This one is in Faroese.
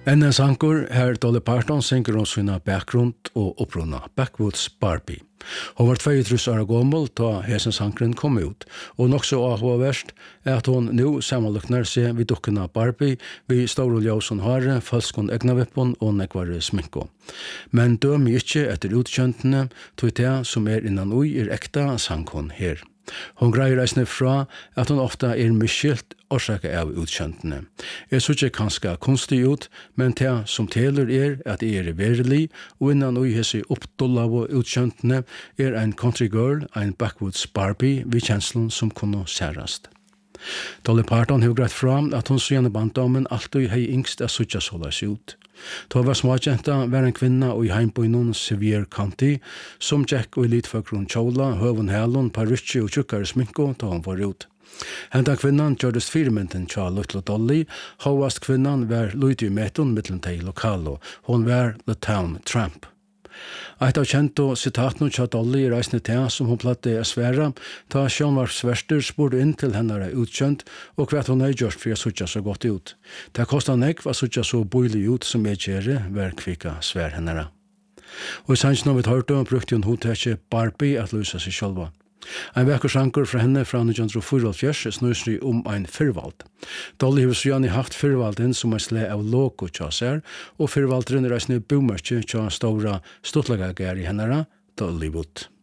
En sankur her Dolly Parton synger om sina bakgrund og oppruna Backwoods Barbie. Hon var 32 år gammel da hesen sankren kom ut, og nok så avhåverst at hon nu sammenlukner seg vid dukkena Barbie vid store ljøsen hare, falskon egnavippon og nekvare sminko. Men døm ikkje etter utkjøntene, tog det som innan ui ekta sankon her. Hon greier eisne fra at hon ofta miskyldt orsaka av utkjøntene. Jeg så ikke kanskje kunstig ut, men det som teler at verelig, og innan ui hese oppdolla av utkjøntene en country girl, en Backwoods Barbie, vid kjenslen som kunne særast. Dolly Parton har greit fram at hon siden banddamen alltid hei yngst a sutja såleis ut. Da var småkjenta var en kvinna og i heimbøynon Sevier County som Jack og elitføkron kjola, høvun helon, parutsi og tjukkare sminko da hon var ut. Henda kvinnan gjørdes firmenten tja Little Dolly, hovast kvinnan var luidi meton mittlen tei lokalo, hon var The Town Tramp. Eit av kjento sitatno tja Dolly reisne til som hon platte sværa, ta sjånvarsverster spurte inn til hennara utkjønt og hva hon gjort for å sutja så godt ut. Det kostet nekv å sutja så boilig ut som gjøre hver kvika svær hennara. Og i sannsyn vi hørte brukte hun hotekje Barbie at løsa seg sjølva. En vekker sanker fra henne fra 1944 snur seg om en fyrvald. Dolly har så haft fyrvalden som en sle av logo tja seg, og fyrvaldren reisende bomerkje tja stora stortlagager i hennara, Dollywood.